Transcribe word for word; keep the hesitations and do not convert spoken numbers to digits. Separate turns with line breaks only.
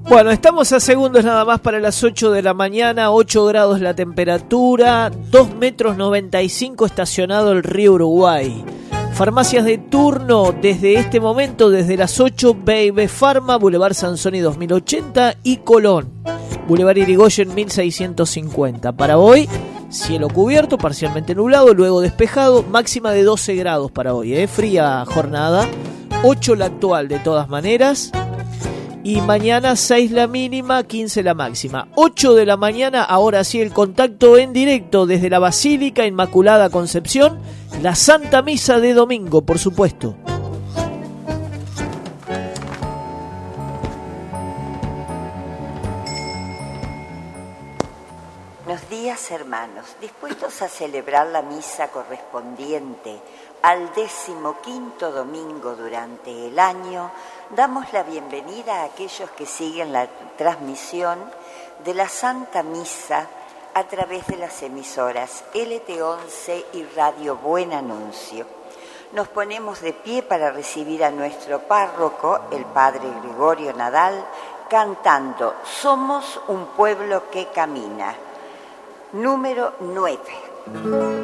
Bueno, estamos a segundos nada más para las ocho de la mañana, ocho grados la temperatura, dos metros noventa y cinco estacionado el río Uruguay. Farmacias de turno desde este momento, desde las ocho, Baby Pharma, Boulevard Sansoni dos mil ochenta y Colón, Boulevard Irigoyen mil seiscientos cincuenta. Para hoy, cielo cubierto, parcialmente nublado, luego despejado, máxima de doce grados para hoy, ¿eh? Fría jornada, ocho la actual de todas maneras. Y mañana seis la mínima, quince la máxima. ocho de la mañana, ahora sí el contacto en directo desde la Basílica Inmaculada Concepción. La Santa Misa de domingo, por supuesto.
Buenos días, hermanos. Dispuestos a celebrar la misa correspondiente al decimoquinto domingo durante el año, damos la bienvenida a aquellos que siguen la transmisión de la Santa Misa a través de las emisoras L T once y Radio Buen Anuncio. Nos ponemos de pie para recibir a nuestro párroco, el Padre Gregorio Nadal, cantando Somos un pueblo que camina. Número nueve.